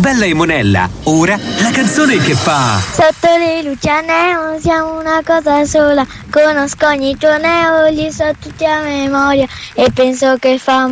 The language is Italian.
Bella e Monella. Ora la canzone che fa. Sotto le luci a neon siamo una cosa sola. Conosco ogni tuo neo, li so tutti a memoria. E penso che fa